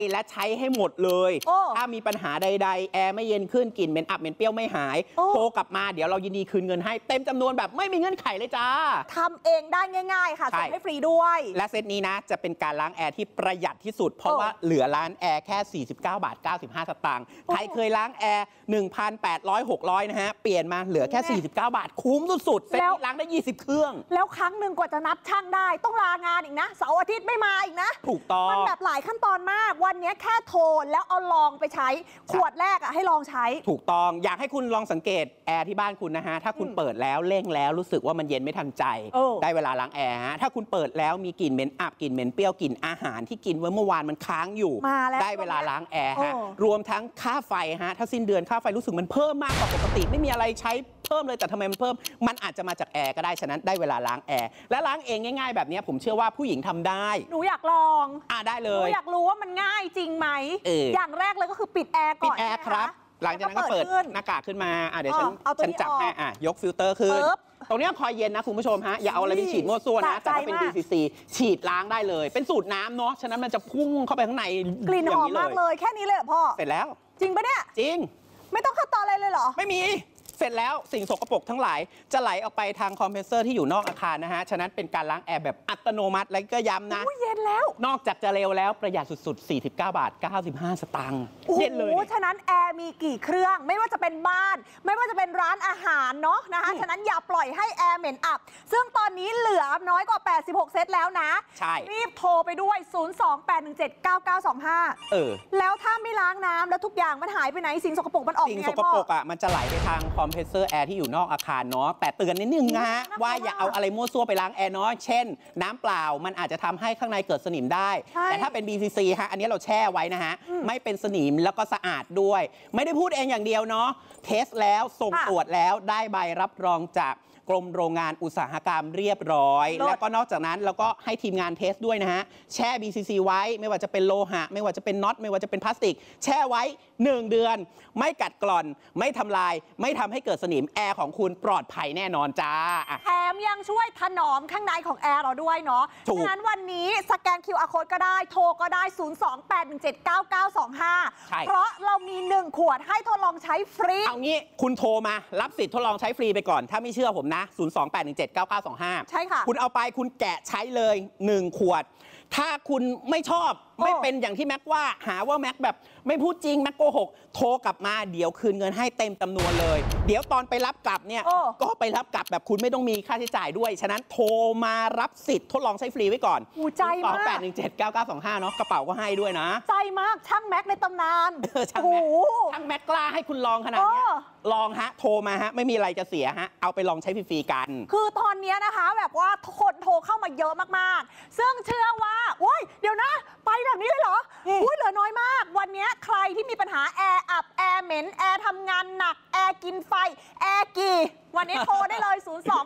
และใช้ให้หมดเลยถ้ามีปัญหาใดๆแอร์ไม่เย็นขึ้นกลิ่นเหม็นอับเหม็นเปรี้ยวไม่หายโทรกลับมาเดี๋ยวเรายินดีคืนเงินให้เต็มจำนวนแบบไม่มีเงื่อนไขเลยจ้าทำเองได้ง่ายๆค่ะส่งให้ฟรีด้วยและเซตนี้นะจะเป็นการล้างแอร์ที่ประหยัดที่สุดเพราะว่าเหลือล้างแอร์แค่49 บาท 95 สตางค์ใครเคยล้างแอร์ 1,800 600นะฮะเปลี่ยนมาเหลือแค่49 บาทคุ้มสุดๆเซตนี้ล้างได้20 เครื่องแล้วครั้งหนึ่งกว่าจะนับช่างได้ต้องลางานอีกนะเสาร์อาทิตย์ไม่มาอีกนะถูกต้องมันแบบหลายขั้นตอนมากวันนี้แค่โทรแล้วเอาลองไปใช้ขวดแรกให้ลองใช้ถูกต้องอยากให้คุณลองสังเกตแอร์ที่บ้านคุณนะฮะถ้าคุณเปิดแล้วเร่งแล้วรู้สึกว่ามันเย็นไม่ทันใจได้เวลาล้างแอร์ฮะถ้าคุณเปิดแล้วมีกลิ่นเหม็นอับกลิ่นเหม็นเปรี้ยวกลิ่นอาหารที่กินไว้เมื่อวานมันค้างอยู่ได้เวลาล้างแอร์ฮะรวมทั้งค่าไฟฮะถ้าสิ้นเดือนค่าไฟรู้สึกมันเพิ่มมากกว่าปกติไม่มีอะไรใช้เพิ่มเลยแต่ทำไมมันเพิ่มมันอาจจะมาจากแอร์ก็ได้ฉะนั้นได้เวลาล้างแอร์และล้างเองง่ายๆแบบนี้ผมเชื่อว่าผู้หญิงทำได้หนูอยากลองได้เลยหนูอยากรู้ว่ามันง่ายจริงไหมอย่างแรกเลยก็คือปิดแอร์ก่อนปิดแอร์ครับหลังจากนั้นก็เปิดหน้ากากขึ้นมาเดี๋ยวฉันจับให้ยกฟิลเตอร์ขึ้นตรงนี้คอยเย็นนะคุณผู้ชมฮะอย่าเอาอะไรไปฉีดมั่วซั่วนะแต่ถ้าเป็น BCC ฉีดล้างได้เลยเป็นสูตรน้ำเนาะฉะนั้นมันจะพุ่งเข้าไปข้างในกลิ่นหอมมากเลยแค่นี้เลยเหรอพ่อเสร็จแล้วจริงปะเนี่ยจริงไม่ต้องขั้นตอนอะไรเลยเหรอไม่มีเสร็จแล้วสิ่งสกปรกทั้งหลายจะไหลออกไปทางคอมเพรสเซอร์ที่อยู่นอกอาคารนะฮะฉะนั้นเป็นการล้างแอร์แบบอัตโนมัติและก็ย้ำนะเย็นแล้วนอกจากจะเร็วแล้วประหยัดสุดๆ49 บาท 95 สตางค์เย็นเลยฉะนั้นแอร์มีกี่เครื่องไม่ว่าจะเป็นบ้านไม่ว่าจะเป็นร้านอาหารเนาะนะคะฉะนั้นอย่าปล่อยให้แอร์เหม็นอับซึ่งตอนนี้เหลือน้อยกว่า86เซตแล้วนะใช่รีบโทรไปด้วย028179925แล้วถ้าไม่ล้างน้ำแล้วทุกอย่างมันหายไปไหนสิ่งสกปรกมันออกสิ่งสกปรกมันจะไหลไปทางคอมเพรสเซอร์แอร์ที่อยู่นอกอาคารเนาะแต่เตือนนิดนึงนะฮะว่าอย่าเอาอะไรมั่วซั่วไปล้างแอร์เนาะเช่นน้ำเปล่ามันอาจจะทำให้ข้างในเกิดสนิมได้แต่ถ้าเป็น BCC ฮะอันนี้เราแช่ไว้นะฮะไม่เป็นสนิมแล้วก็สะอาดด้วยไม่ได้พูดเองอย่างเดียวเนาะเทสแล้วส่งตรวจแล้วได้ใบรับรองจากกรมโรงงานอุตสาหกรรมเรียบร้อยแล้วก็นอกจากนั้นเราก็ให้ทีมงานเทสด้วยนะฮะแช่ BCC ไว้ไม่ว่าจะเป็นโลหะไม่ว่าจะเป็นน็อตไม่ว่าจะเป็นพลาสติกแช่ไว้1 เดือนไม่กัดกร่อนไม่ทำลายไม่ทำให้เกิดสนิมแอร์ของคุณปลอดภัยแน่นอนจ้าแถมยังช่วยถนอมข้างในของแอร์เราด้วยเนาะฉะนั้นวันนี้สแกน QR Code ก็ได้โทรก็ได้028179925เพราะเรามี1 ขวดให้ทดลองใช้ฟรีเอางี้คุณโทรมารับสิทธิ์ทดลองใช้ฟรีไปก่อนถ้าไม่เชื่อผมนะ028179925 ใช่ค่ะคุณเอาไปคุณแกะใช้เลย1 ขวดถ้าคุณไม่ชอบไม่เป็นอย่างที่แม็กว่าหาว่าแม็กแบบไม่พูดจริงแม็กโกหกโทรกลับมาเดี๋ยวคืนเงินให้เต็มจำนวนเลยเดี๋ยวตอนไปรับกลับเนี่ยก็ไปรับกลับแบบคุณไม่ต้องมีค่าใช้จ่ายด้วยฉะนั้นโทรมารับสิทธิ์ทดลองใช้ฟรีไว้ก่อนใจมาก 28179925เนาะกระเป๋าก็ให้ด้วยนะใจมากช่างแม็กในตำนานช่างแม็กกล้าให้คุณลองขนาดนี้ลองฮะโทรมาฮะไม่มีอะไรจะเสียฮะเอาไปลองใช้ฟรีๆกันคือตอนนี้นะคะแบบว่าคนโทรเข้ามาเยอะมากๆซึ่งเชื่อว่าโอ้ยเดี๋ยวนะไปแบบนี้เลยเหรออุ้ยเหลือน้อยมากวันนี้ใครที่มีปัญหาแอร์อับแอร์เหม็นแอร์ทำงานหนักแอร์กินไฟแอร์กี่วันนี้โทรได้เลย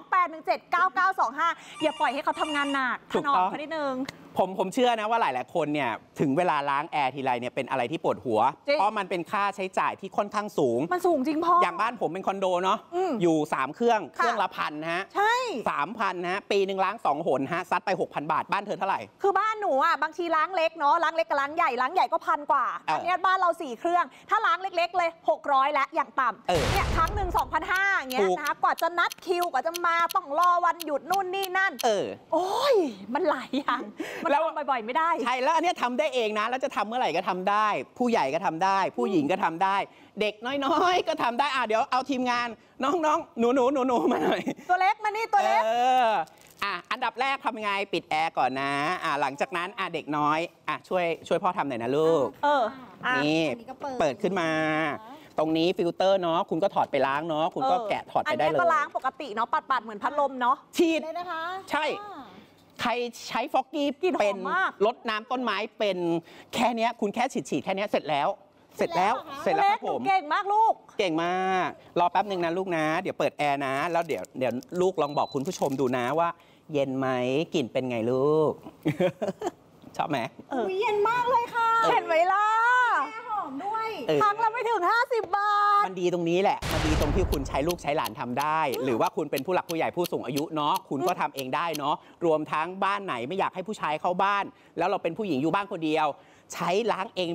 028179925อย่าปล่อยให้เขาทำงานหนักถนอมเขานิดนึงผมเชื่อนะว่าหลายๆคนเนี่ยถึงเวลาล้างแอร์ทีไรเนี่ยเป็นอะไรที่ปวดหัวเพราะมันเป็นค่าใช้จ่ายที่ค่อนข้างสูงมันสูงจริงพ่ออย่างบ้านผมเป็นคอนโดเนาะอยู่3 เครื่องละ1,000ฮะใช่ 3,000ฮะปีหนึ่งล้าง2 หนฮะซัดไป 6,000 บาทบ้านเธอเท่าไหร่คือบ้านหนูบางทีล้างเล็กเนาะล้างเล็กกับล้างใหญ่ล้างใหญ่ก็1,000 กว่าอันนี้บ้านเรา4 เครื่องถ้าล้างเล็กๆเลย600แล้วอย่างต่ำเนี่ยครั้งหนึ่ง2,500อย่างเงี้ยนะคะกว่าจะนัดคิวกว่าจะมาต้องรอวันหยุดนู่นนี่นั่นโอ้ยมันหลายอย่างมันทำบ่อยๆไม่ได้ใช่แล้วอันนี้ทำได้เองนะแล้วจะทำเมื่อไหร่ก็ทำได้ผู้ใหญ่ก็ทำได้ผู้หญิงก็ทำได้เด็กน้อยๆก็ทำได้เดี๋ยวเอาทีมงานน้องๆหนูมาหน่อยตัวเล็กมานี่ตัวเล็กอันดับแรกทำยังไงปิดแอร์ก่อนนะหลังจากนั้นเด็กน้อยช่วยพ่อทำหน่อยนะลูกนี่เปิดขึ้นมาตรงนี้ฟิลเตอร์เนาะคุณก็ถอดไปล้างเนาะคุณก็แกะถอดไปได้เลยอันนี้ก็ล้างปกติเนาะปัดเหมือนพัดลมเนาะฉีดเลยนะคะใช่ใครใช้ฟอกกี้เป็นรดน้ำต้นไม้เป็นแค่นี้คุณแค่ฉีดแค่นี้เสร็จแล้วครับผมเก่งมากลูกเก่งมากรอแป๊บหนึ่งนะลูกนะเดี๋ยวเปิดแอร์นะแล้วเดี๋ยวลูกลองบอกคุณผู้ชมดูนะว่าเย็นไหมกลิ่นเป็นไงลูกชอบไหมเย็นมากเลยค่ะเห็นไหมล่ะหอมด้วยครั้งละไม่ถึง50 บาทมันดีตรงนี้แหละมันดีตรงที่คุณใช้ลูกใช้หลานทำได้หรือว่าคุณเป็นผู้หลักผู้ใหญ่ผู้สูงอายุเนาะคุณก็ทำเองได้เนาะรวมทั้งบ้านไหนไม่อยากให้ผู้ชายเข้าบ้านแล้วเราเป็นผู้หญิงอยู่บ้านคนเดียวใช้ล้างเอง